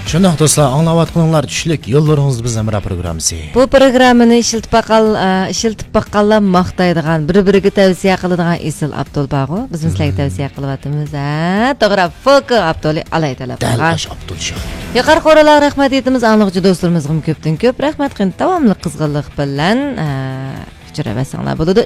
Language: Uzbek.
Şundoq do'stlar, anglayotganlar tushlik yo'llaringiz bizning programmasi. Bu programmani ishiltib baqqanlar maqtaydigan, bir-biriga tavsiya qiladigan Isil Abdul Bag'o. Biz sizlarga tavsiya qilyapmiz. To'g'ri, Foki Abdul alaydilar. Dalash Abdul Shah. Yuqori qo'ralar rahmat etamiz anglovchi do'stlarimizga ko'pdan ko'p rahmat qilib davomli qizg'inlik bilan uchrashsanglar bo'ladi.